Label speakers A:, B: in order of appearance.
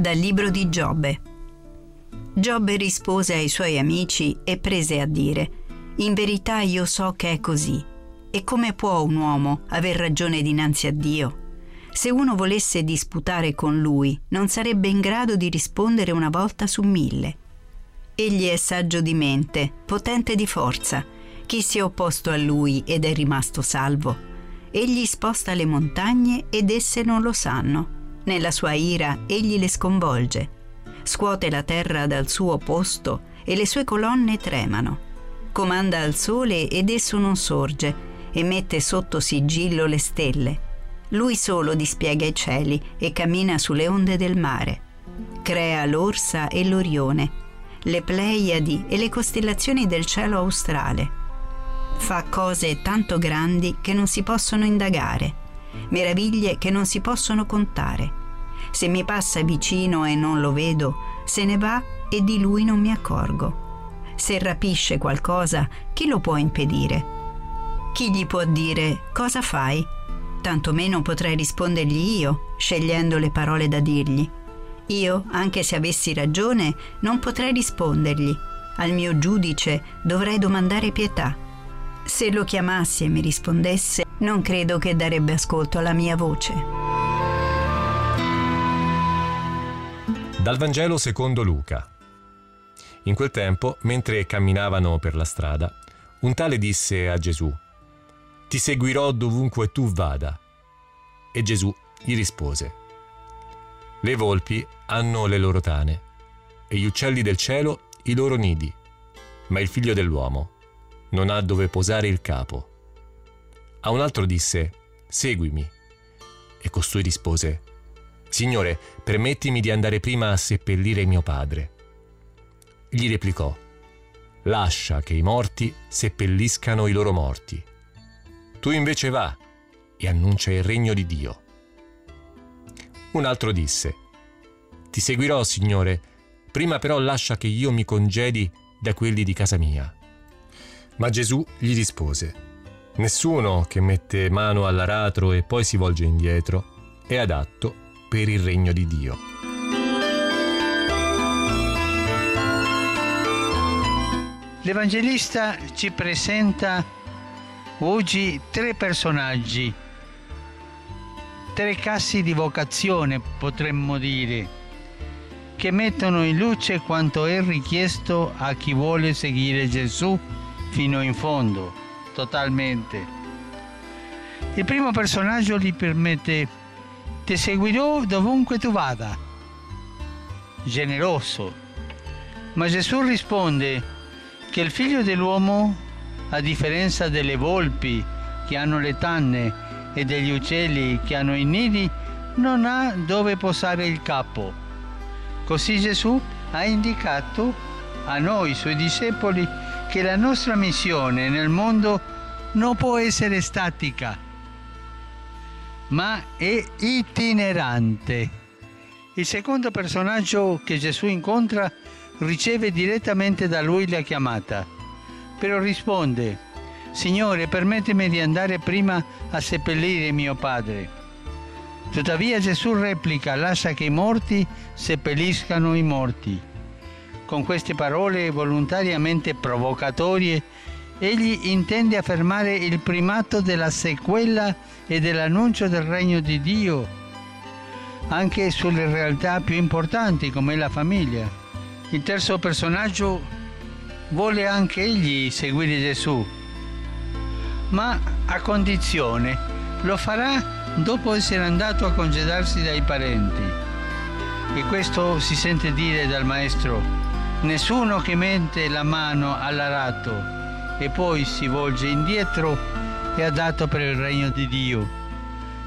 A: Dal libro di Giobbe. Giobbe rispose ai suoi amici e prese a dire: «In verità io so che è così. E come può un uomo aver ragione dinanzi a Dio? Se uno volesse disputare con lui, non sarebbe in grado di rispondere una volta su 1000. Egli è saggio di mente, potente di forza. Chi si è opposto a lui ed è rimasto salvo? Egli sposta le montagne ed esse non lo sanno. Nella sua ira egli le sconvolge. Scuote la terra dal suo posto e le sue colonne tremano. Comanda al sole ed esso non sorge e mette sotto sigillo le stelle. Lui solo dispiega i cieli e cammina sulle onde del mare. Crea l'Orsa e l'Orione, le Pleiadi e le costellazioni del cielo australe. Fa cose tanto grandi che non si possono indagare, meraviglie che non si possono contare. Se mi passa vicino e non lo vedo, se ne va e di lui non mi accorgo. Se rapisce qualcosa, chi lo può impedire? Chi gli può dire: cosa fai? Tanto meno potrei rispondergli io, scegliendo le parole da dirgli. Io, anche se avessi ragione, non potrei rispondergli. Al mio giudice dovrei domandare pietà. Se lo chiamassi e mi rispondesse, non credo che darebbe ascolto alla mia voce.
B: Dal Vangelo secondo Luca. In quel tempo, mentre camminavano per la strada, un tale disse a Gesù: «Ti seguirò dovunque tu vada». E Gesù gli rispose: «Le volpi hanno le loro tane, e gli uccelli del cielo i loro nidi, ma il figlio dell'uomo non ha dove posare il capo». A un altro disse: «Seguimi». E costui rispose: «Signore, permettimi di andare prima a seppellire mio padre». Gli replicò: «Lascia che i morti seppelliscano i loro morti. Tu invece va e annuncia il regno di Dio». Un altro disse: «Ti seguirò, Signore, prima però lascia che io mi congedi da quelli di casa mia». Ma Gesù gli rispose: «Nessuno che mette mano all'aratro e poi si volge indietro è adatto per il regno di Dio».
C: L'Evangelista ci presenta oggi 3 personaggi, 3 casi di vocazione, potremmo dire, che mettono in luce quanto è richiesto a chi vuole seguire Gesù fino in fondo, totalmente. Il primo personaggio gli permette: «Ti seguirò dovunque tu vada». Generoso. Ma Gesù risponde che il figlio dell'uomo, a differenza delle volpi che hanno le tanne e degli uccelli che hanno i nidi, non ha dove posare il capo. Così Gesù ha indicato a noi, suoi discepoli, che la nostra missione nel mondo non può essere statica, ma è itinerante. Il secondo personaggio che Gesù incontra riceve direttamente da lui la chiamata, però risponde: «Signore, permettimi di andare prima a seppellire mio padre». Tuttavia Gesù replica: «Lascia che i morti seppelliscano i morti». Con queste parole volontariamente provocatorie, egli intende affermare il primato della sequela e dell'annuncio del regno di Dio, anche sulle realtà più importanti come la famiglia. Il terzo personaggio vuole anche egli seguire Gesù, ma a condizione: lo farà dopo essere andato a congedarsi dai parenti. E questo si sente dire dal Maestro: «Nessuno che mette la mano all'aratro e poi si volge indietro è adatto per il regno di Dio».